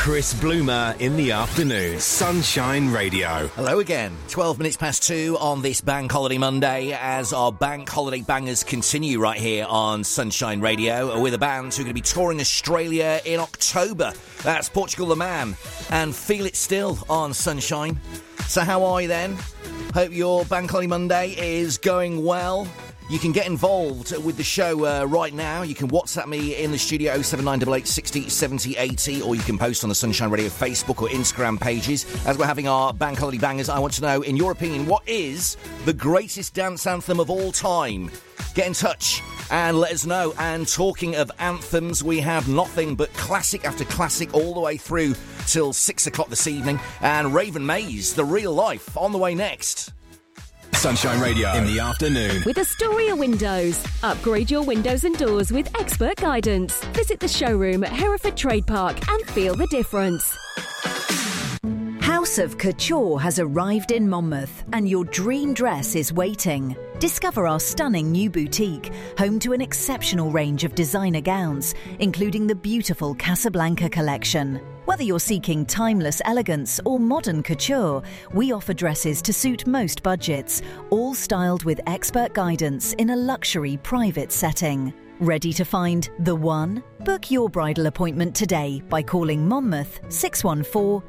Chris Bloomer in the afternoon. Sunshine Radio. Hello again. 12 minutes past 2 on this Bank Holiday Monday as our Bank Holiday bangers continue right here on Sunshine Radio with a band who are going to be touring Australia in October. That's Portugal the Man and Feel It Still on Sunshine. So how are you then? Hope your Bank Holiday Monday is going well. You can get involved with the show right now. You can WhatsApp me in the studio 07988 60 70 80, or you can post on the Sunshine Radio Facebook or Instagram pages. As we're having our Bank Holiday Bangers, I want to know, in your opinion, what is the greatest dance anthem of all time? Get in touch and let us know. And talking of anthems, we have nothing but classic after classic all the way through till 6 o'clock this evening. And Raven Mays, The Real Life, on the way next. Sunshine Radio in the afternoon. With Astoria Windows. Upgrade your windows and doors with expert guidance. Visit the showroom at Hereford Trade Park and feel the difference. House of Couture has arrived in Monmouth and your dream dress is waiting. Discover our stunning new boutique, home to an exceptional range of designer gowns, including the beautiful Casablanca collection. Whether you're seeking timeless elegance or modern couture, we offer dresses to suit most budgets, all styled with expert guidance in a luxury private setting. Ready to find the one? Book your bridal appointment today by calling Monmouth 614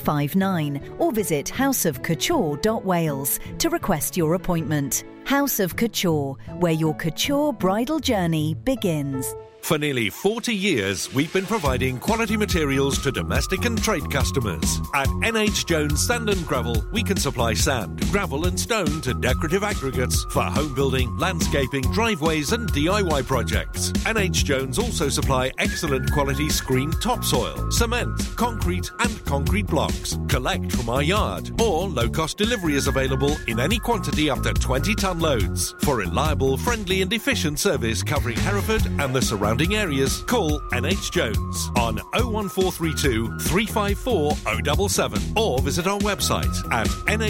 359 or visit houseofcouture.wales to request your appointment. House of Couture, where your couture bridal journey begins. For nearly 40 years, we've been providing quality materials to domestic and trade customers. At NH Jones Sand and Gravel, we can supply sand, gravel and stone to decorative aggregates for home building, landscaping, driveways and DIY projects. NH Jones also supply excellent quality screened topsoil, cement, concrete and concrete blocks. Collect from our yard, or low-cost delivery is available in any quantity up to 20-ton loads. For reliable, friendly and efficient service covering Hereford and the surrounding areas, call NH Jones on 01432 354 077 or visit our website at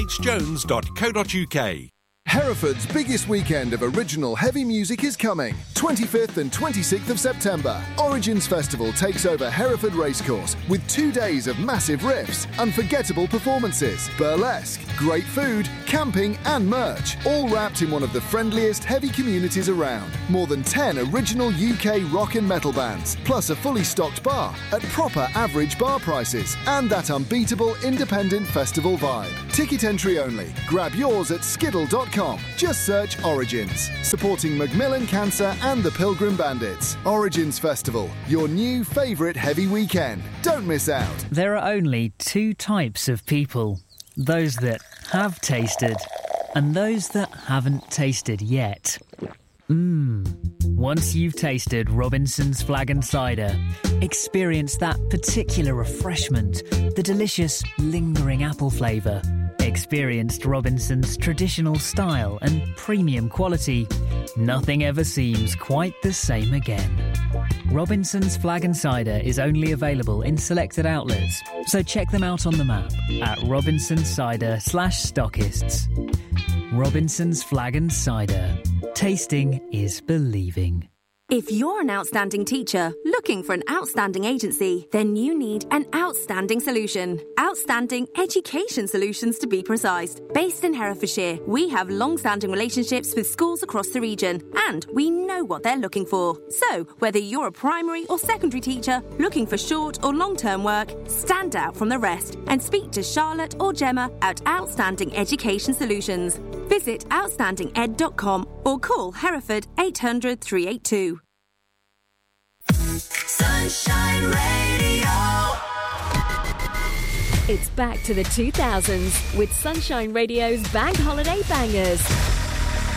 nhjones.co.uk. Hereford's biggest weekend of original heavy music is coming. 25th and 26th of September. Origins Festival takes over Hereford Racecourse with 2 days of massive riffs, unforgettable performances, burlesque, great food, camping and merch, all wrapped in one of the friendliest heavy communities around. More than 10 original UK rock and metal bands, plus a fully stocked bar at proper average bar prices, and that unbeatable independent festival vibe. Ticket entry only. Grab yours at skiddle.com. Just search Origins. Supporting Macmillan Cancer and the Pilgrim Bandits. Origins Festival, your new favourite heavy weekend. Don't miss out. There are only 2 types of people. Those that have tasted and those that haven't tasted yet. Once you've tasted Robinson's Flag and Cider, experience that particular refreshment, the delicious, lingering apple flavour. Experienced Robinson's traditional style and premium quality, nothing ever seems quite the same again. Robinson's Flag and Cider is only available in selected outlets, so check them out on the map at robinsoncider/stockists. Robinson's Flag and Cider. Tasting is believing. If you're an outstanding teacher looking for an outstanding agency, then you need an outstanding solution. Outstanding Education Solutions, to be precise. Based in Herefordshire, we have long-standing relationships with schools across the region, and we know what they're looking for. So, whether you're a primary or secondary teacher looking for short or long-term work, stand out from the rest and speak to Charlotte or Gemma at Outstanding Education Solutions. Visit outstandinged.com or call Hereford 800 382. Sunshine Radio. It's back to the 2000s with Sunshine Radio's Bank Holiday Bangers.